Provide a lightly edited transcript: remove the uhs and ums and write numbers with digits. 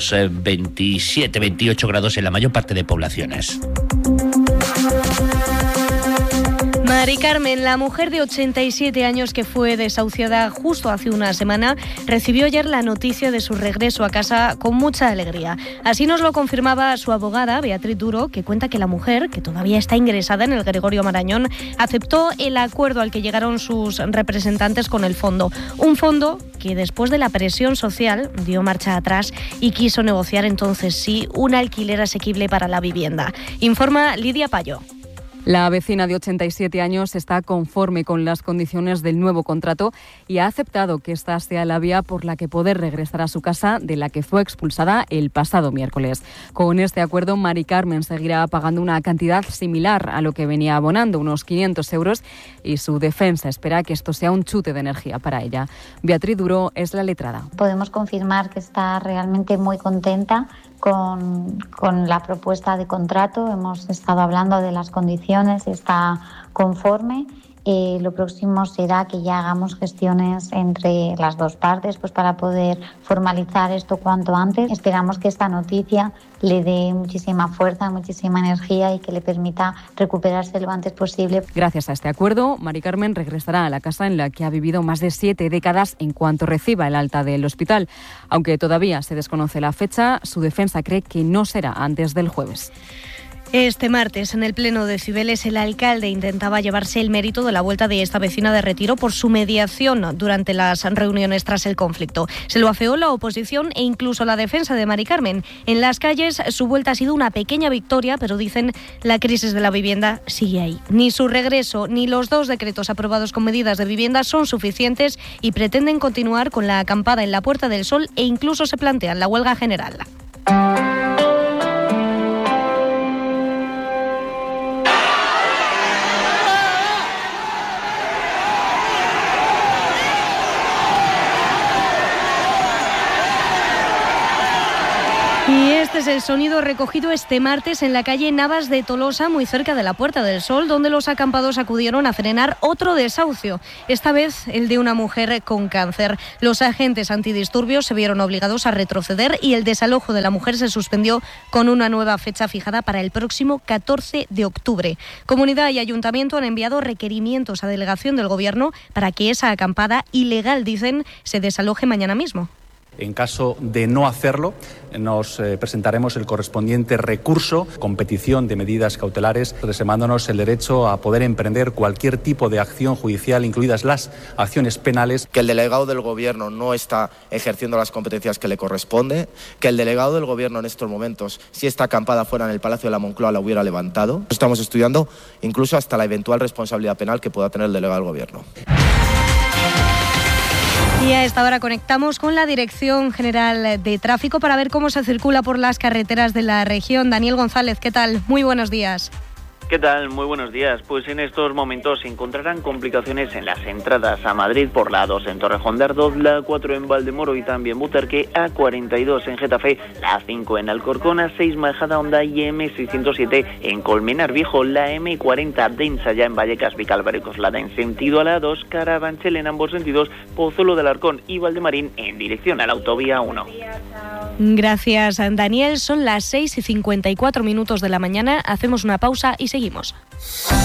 unos 27, 28 grados en la mayor parte de poblaciones. Mari Carmen, la mujer de 87 años que fue desahuciada justo hace una semana, recibió ayer la noticia de su regreso a casa con mucha alegría. Así nos lo confirmaba su abogada, Beatriz Duro, que cuenta que la mujer, que todavía está ingresada en el Gregorio Marañón, aceptó el acuerdo al que llegaron sus representantes con el fondo. Un fondo que después de la presión social dio marcha atrás y quiso negociar entonces sí un alquiler asequible para la vivienda. Informa Lidia Payo. La vecina de 87 años está conforme con las condiciones del nuevo contrato y ha aceptado que esta sea la vía por la que poder regresar a su casa de la que fue expulsada el pasado miércoles. Con este acuerdo, Mari Carmen seguirá pagando una cantidad similar a lo que venía abonando, unos 500 euros, y su defensa espera que esto sea un chute de energía para ella. Beatriz Duro es la letrada. Podemos confirmar que está realmente muy contenta con la propuesta de contrato. Hemos estado hablando de las condiciones y está conforme. Lo próximo será que ya hagamos gestiones entre las dos partes pues para poder formalizar esto cuanto antes. Esperamos que esta noticia le dé muchísima fuerza, muchísima energía y que le permita recuperarse lo antes posible. Gracias a este acuerdo, Mari Carmen regresará a la casa en la que ha vivido más de 7 décadas en cuanto reciba el alta del hospital. Aunque todavía se desconoce la fecha, su defensa cree que no será antes del jueves. Este martes, en el Pleno de Cibeles, el alcalde intentaba llevarse el mérito de la vuelta de esta vecina de Retiro por su mediación durante las reuniones tras el conflicto. Se lo afeó la oposición e incluso la defensa de Mari Carmen. En las calles, su vuelta ha sido una pequeña victoria, pero dicen la crisis de la vivienda sigue ahí. Ni su regreso ni los 2 decretos aprobados con medidas de vivienda son suficientes y pretenden continuar con la acampada en la Puerta del Sol e incluso se plantean la huelga general. Y este es el sonido recogido este martes en la calle Navas de Tolosa, muy cerca de la Puerta del Sol, donde los acampados acudieron a frenar otro desahucio, esta vez el de una mujer con cáncer. Los agentes antidisturbios se vieron obligados a retroceder y el desalojo de la mujer se suspendió con una nueva fecha fijada para el próximo 14 de octubre. Comunidad y ayuntamiento han enviado requerimientos a delegación del Gobierno para que esa acampada ilegal, dicen, se desaloje mañana mismo. En caso de no hacerlo, nos presentaremos el correspondiente recurso con petición de medidas cautelares, reservándonos el derecho a poder emprender cualquier tipo de acción judicial, incluidas las acciones penales. Que el delegado del Gobierno no está ejerciendo las competencias que le corresponde, que el delegado del Gobierno en estos momentos, si esta acampada fuera en el Palacio de la Moncloa, la hubiera levantado. Estamos estudiando incluso hasta la eventual responsabilidad penal que pueda tener el delegado del Gobierno. Y a esta hora conectamos con la Dirección General de Tráfico para ver cómo se circula por las carreteras de la región. Daniel González, ¿qué tal? Muy buenos días. ¿Qué tal? Muy buenos días. Pues en estos momentos se encontrarán complicaciones en las entradas a Madrid por la A2 en Torrejón de Ardoz, la A4 en Valdemoro y también Butarque, A42 en Getafe, la A5 en Alcorcón, A6 Majada Honda y M607 en Colmenar Viejo, la M40 densa ya en Vallecas, Vicálvaro y Coslada en sentido a la A2, Carabanchel en ambos sentidos, Pozuelo del Arcón y Valdemarín en dirección a la autovía 1. Gracias, Daniel. Son las 6:54 de la mañana. Hacemos una pausa y seguimos.